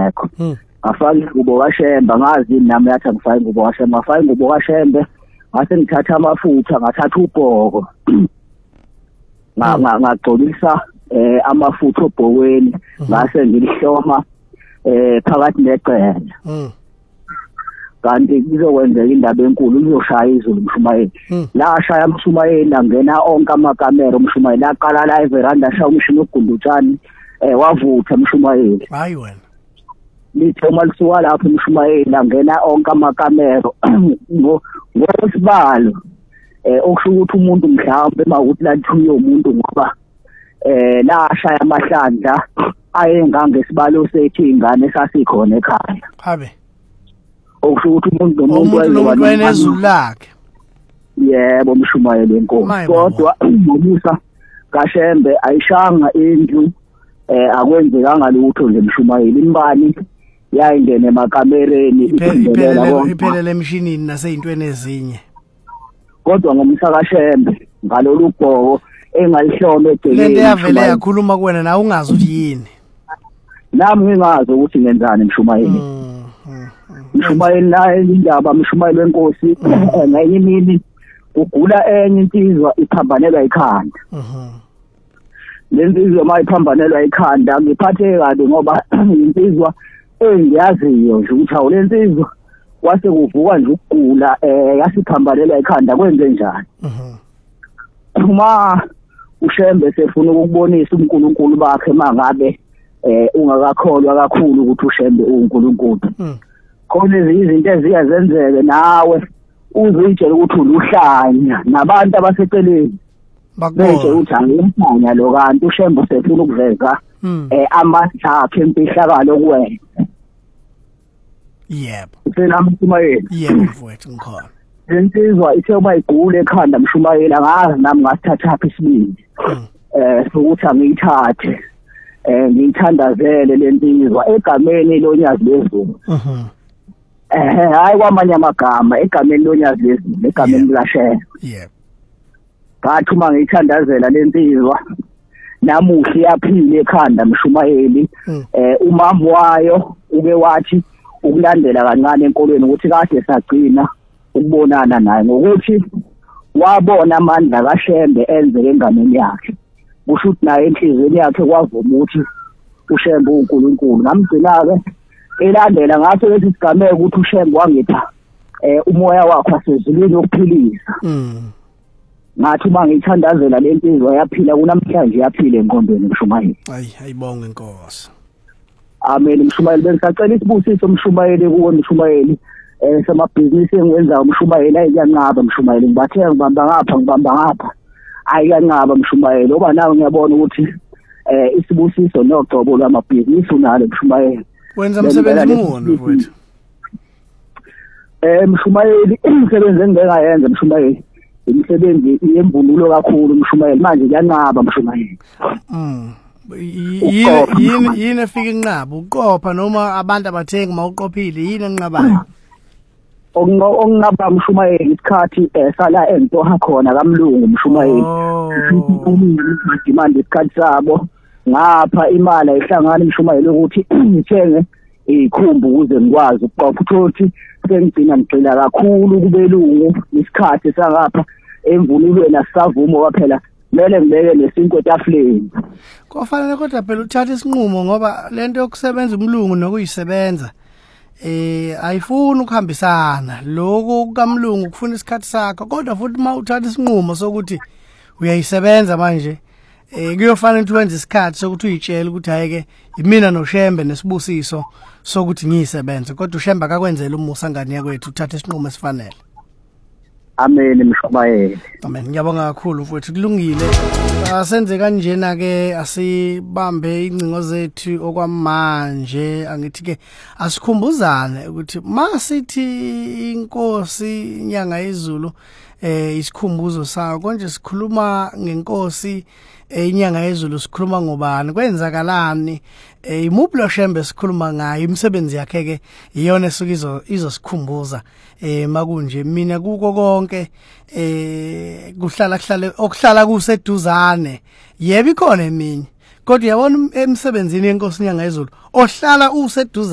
ngekho ngafaka ingubo kaShembe ngazi nami yathi ngifaka ingubo kaShembe ngafaka ingubo kaShembe ngase ngithatha amafutha ngathatha ubhoko ngagcolisa amafutha obhokweni ngase ngilihloma phakathi neqela kanti kuzokwenzeka indaba enkulu uzoshaya izulu Mshumayeli la shaya Mshumayeli angena onke amakamera Mshumayeli aqala la everanda shaya umshini ogundutshani wavutha Mshumayeli hayi wena lithe malisuka lapho Mshumayeli angena onke amakamera ngosibalo okusho ukuthi umuntu mhlawumbe mawukuthi lathuye umuntu ngoba la shaya amahlandla ayengangesibalo sethi ingane sasikhona ekhaya habe okusho ukuthi umuntu wayezulu lakhe yebo Mshumayeli enkosi kodwa ngomusa kaShembe ayishanga indlu akwenzekanga lutho nje Mshumayeli imbani yayingene emakamereni iphelele emshinini naseyintweni ezinye kodwa ngomusa kaShembe ngalolu bhoko engalihlome egcekeni lento yavele yakhuluma kuwena na ungazi ukuthi yini nami ngingazi ukuthi ngenzani Mshumayeli Mshumayeli la indaba Mshumayeli wenkosi ngenye imini ugula enye insizwa iphambanelwa ikhanda lensizwa mayiphambanelwa ikhanda ngiphathe kabi ngoba insizwa engiyaziyo nje ukuthi awulensizwa wase kuvuka nje ukugula yasiphambanelwa ikhanda kwenze njani uma uShembe sefuna ukubonisa uNkulunkulu bakhe mangabe ungakakholwa kakhulu ukuthi uShembe uNkulunkulu khona izinto eziyazenzeke nawe uzitshela ukuthi uluhlanya nabantu abaseceleni bakubona ukuthi angiyimhlanya lo kanti uShembe sefuna ukuveza amandla akhe empihlakalo kuwena yebo sena Mshumayeli yebo mfowethu ngikhona lensizwa ithe bayigule ekhanda Mshumayeli angazi nami ngasithatha apha isibindi sokuthi angiyithathe ngiyithandazele lensizwa egameni lonyazi lezulu hayi kwamanye amagama egameni lonyazi lezulu egameni likaShembe yebo ngathi uma ngiyithandazela lensizwa namuhla yaphila ekhanda Mshumayeli umama wayo uke wathi ukulandela kancane enkolweni ukuthi kade sagcina ukubonana naye ngokuthi wabona amandla kaShembe enzeke enganeni yakhe kusho ukuthi naye enhlizweni yakhe kwavuma ukuthi uShembe uNkulunkulu ngamgcina ke elandela ngathi lesi sigameko ukuthi uShembe wangipha umoya wakhe wasezulwini wokuphilisa ngathi uma ngiyithandazela lempizwa yaphila kunamhlanje yaphila engqondweni Mshumayeli ayibonge inkosi amen Mshumayeli bengisacela isibusiso Mshumayeli kuwe Mshumayeli samabhizinisi engiwenza Mshumayeli ayiyanqaba Mshumayeli ngibathe ngibamba ngapha ayiyanqaba Mshumayeli oba nawe ngiyabona ukuthi isibusiso nogcobo lwamabhizinisi unalo Mshumayeli wenza umsebenzi muni mfowethu Mshumayeli umsebenzi engingayenza Mshumayeli imisebenzi yemvunulo kakhulu Mshumayeli manje kuyanqaba Mshumayeli yini efika inqaba uqopha noma abantu abathengi mawuqophile yini enqabayo okungaba Mshumayeli isikhathi sala entoha khona kaMlungu Mshumayeli demand isikhathi sabo ngapha imali ayihlangani Mshumayeli ukuthi ngithenge ikhumbu ukuze ngikwazi ukuqopha ukuthi sengigcina ngigcina kakhulu kubelungu isikhathi sangapha emvunulweni asisavumo kwaphela mele ngibeke lesinto etafuleni kufanele kodwa phela uthatha isinqumo ngoba lento yokusebenza umlungu nokuyisebenza ayifuni ukuhambisana lokho kaMlungu kufuna isikhathi sakho kodwa futhi uma uthatha isinqumo sokuthi uyayisebenza manje kuyofanele ukuthi wenze isikhathi sokuthi uyitshele ukuthi hayeke imina noShembe nesibusiso sokuthi ngiyisebenze kodwa uShembe akakwenzela umusa ngani yakwethu uthatha isinqumo esifanele amen Mshumayeli amen ngiyabonga kakhulu mfowethu kulungile asenze kanjena ke asibambe incingo zethu okwamanje angithi ke asikhumbuzane ukuthi masithi inkosi inyanga yezulu isikhumbuzo sayo konje sikhuluma ngenkosi inyanga yezulu sikhuluma ngobani kwenzakalani imuphi lo Shembe sikhuluma ngayo imisebenzi yakhe ke iyona esuka izosikhumbuza makunje mina kuko konke okuhlala kuseduzane yebo ikhona eminye kodwa yabona emsebenzini yenkosi inyanga yezulu ohlala useduzane